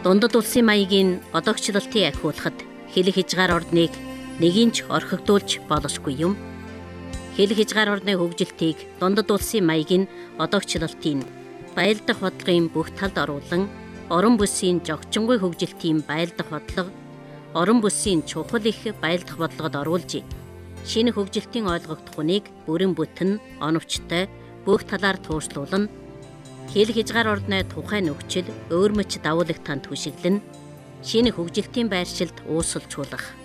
Дундад улсын маягийн одоогчлолтыг ахиулахад хэлэх хязгаар ордныг нэгийн ч орхигдуулж болшгүй юм. Хэлэх хязгаар ордны хөгжилтийг дундад улсын маягийн одоогчлолтын баял дахь бодлогын бүх талд оруулан орон бүсийн жогчингүй хөгжилтийн баял дахь бодлого, орон бүсийн чухал их баял дахь бодлогод оруулж шинэ хөгжилтийн ойлгогдох хүнийг бүрэн бүтэн оновчтой бүх талаар тууршлуулна. Хэлэх хязгаар ордны тухайн нөхцөл өөрмөч давуулагтаан түшиглэн шинэ хөгжилтийн байршилд уусалжуулах.